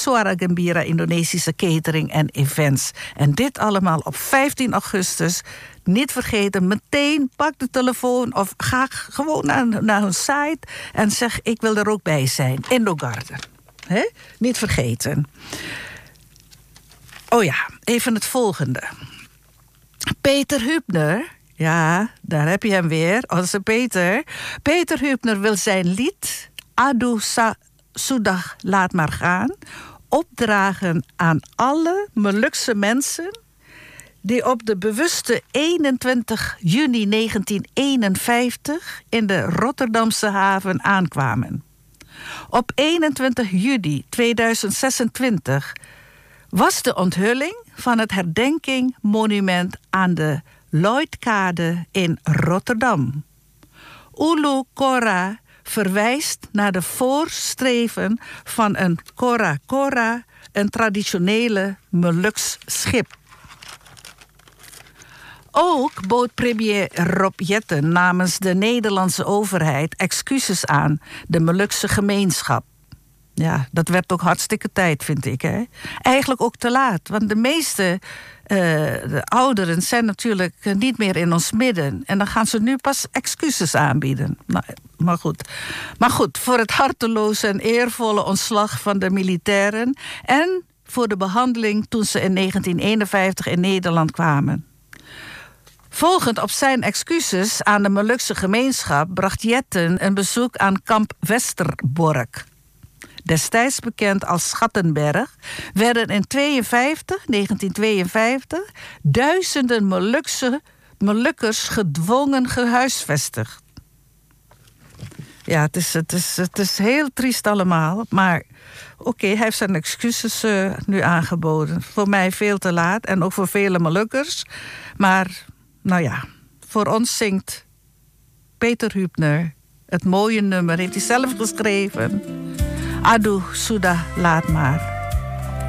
Suara Gembira Indonesische Catering en Events. En dit allemaal op 15 augustus. Niet vergeten, meteen pak de telefoon of ga gewoon naar hun site en zeg ik wil er ook bij zijn. Indogarden. He? Niet vergeten. Oh ja, even het volgende. Peter Hübner, ja, daar heb je hem weer, onze Peter. Peter Hübner wil zijn lied Aduh Sudah Laat Maar Gaan opdragen aan alle Molukse mensen die op de bewuste 21 juni 1951 in de Rotterdamse haven aankwamen. Op 21 juli 2026 was de onthulling van het herdenkingmonument aan de Lloydkade in Rotterdam. Ulu Kora verwijst naar de voorstreven van een Kora Kora, een traditionele Moluks schip. Ook bood premier Rob Jetten namens de Nederlandse overheid excuses aan de Molukse gemeenschap. Ja, dat werd ook hartstikke tijd, vind ik. Hè? Eigenlijk ook te laat, want de meeste de ouderen zijn natuurlijk niet meer in ons midden. En dan gaan ze nu pas excuses aanbieden. Nou, maar goed, voor het harteloze en eervolle ontslag van de militairen en voor de behandeling toen ze in 1951 in Nederland kwamen. Volgend op zijn excuses aan de Molukse gemeenschap bracht Jetten een bezoek aan kamp Westerbork. Destijds bekend als Schattenberg, werden in 1952 duizenden Molukkers gedwongen gehuisvestigd. Ja, het is heel triest allemaal, maar oké, hij heeft zijn excuses nu aangeboden. Voor mij veel te laat en ook voor vele Molukkers. Maar, nou ja, voor ons zingt Peter Hübner het mooie nummer, heeft hij zelf geschreven. Aduh Sudah Laat Maar.